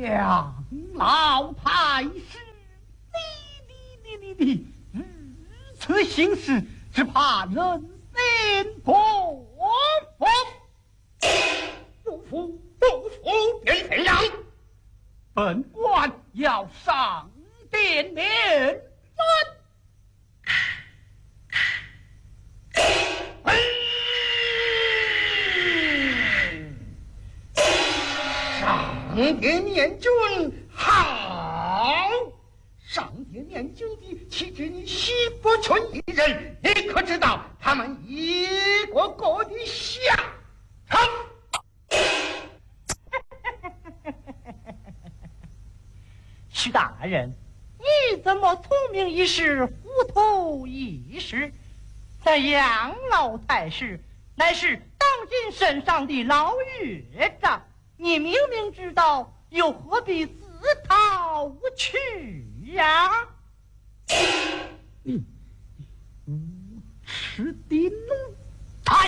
杨老太师，你如此行事，只怕人心不服。不服便怎样？本官要上殿面分。上殿面君好，上殿面君的岂止你西伯村一人？你可知道他们一个个的下场？ 徐大人，你怎么聪明一时，糊涂一时？这杨老太师乃是当今身上的老岳丈，你明明知道，又何必自讨去呀？ 你无耻的奴才！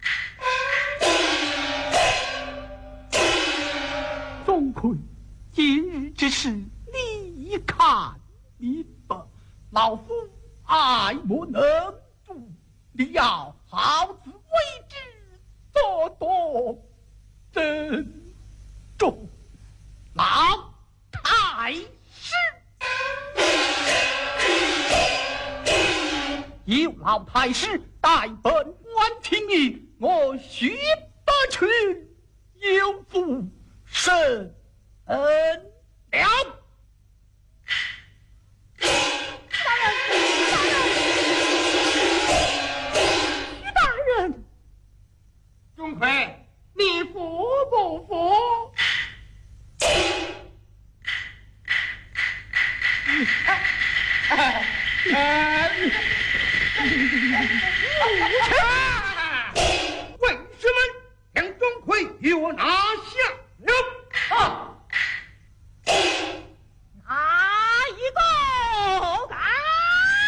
总亏今日之事，你一看明白，老夫爱莫能助，你要好自为之，多多珍重。老太师，有老太师代本官请你，我徐伯群有负甚恩了。 徐大人， 钟馗，你服不服？无耻！